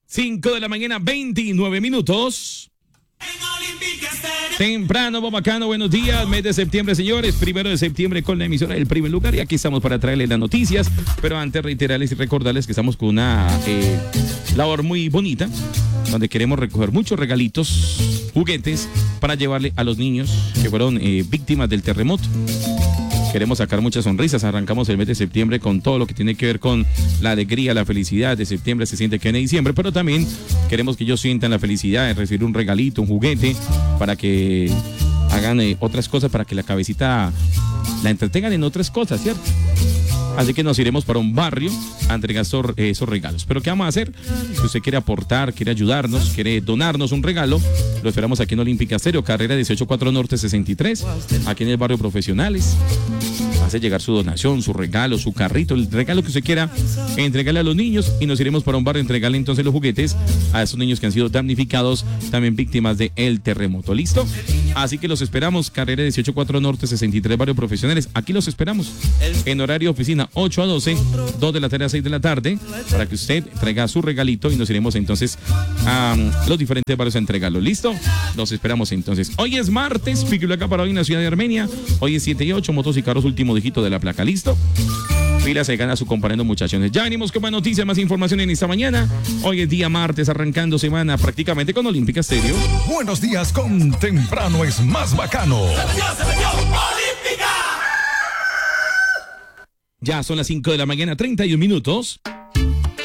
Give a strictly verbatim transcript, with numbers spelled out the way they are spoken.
cinco de la mañana, veintinueve minutos. Temprano, bacano, buenos días, mes de septiembre, señores, primero de septiembre con la emisora del primer lugar y aquí estamos para traerles las noticias, pero antes reiterarles y recordarles que estamos con una eh, labor muy bonita, donde queremos recoger muchos regalitos, juguetes, para llevarle a los niños que fueron eh, víctimas del terremoto. Queremos sacar muchas sonrisas, arrancamos el mes de septiembre con todo lo que tiene que ver con la alegría, la felicidad de septiembre, se siente que en diciembre, pero también queremos que ellos sientan la felicidad de recibir un regalito, un juguete, para que hagan eh, otras cosas, para que la cabecita la entretengan en otras cosas, ¿cierto? Así que nos iremos para un barrio a entregar esos, esos regalos. Pero ¿qué vamos a hacer? Si usted quiere aportar, quiere ayudarnos, quiere donarnos un regalo, lo esperamos aquí en Olímpica Estéreo, carrera dieciocho cuatro Norte sesenta y tres, aquí en el barrio Profesionales. Hace llegar su donación, su regalo, su carrito, el regalo que usted quiera, entregarle a los niños y nos iremos para un barrio a entregarle entonces los juguetes a esos niños que han sido damnificados, también víctimas del terremoto. ¿Listo? Así que los esperamos, carrera dieciocho cuatro Norte sesenta y tres, barrio Profesionales. Aquí los esperamos en horario oficina ocho a doce, dos de la tarde a seis de la tarde, para que usted traiga su regalito y nos iremos entonces a um, los diferentes barrios a entregarlo. ¿Listo? Los esperamos entonces. Hoy es martes, pico acá para hoy en la ciudad de Armenia. Hoy es siete y ocho, motos y carros, último dígito de la placa. ¿Listo? Pila se gana su comparendo, muchachones. Ya venimos con más noticias, más información en esta mañana. Hoy es día martes, arrancando semana prácticamente con Olímpica Estéreo. Buenos días con Temprano es más bacano. ¡Se metió, se metió, Olímpica! Ya son las cinco de la mañana, treinta y un minutos.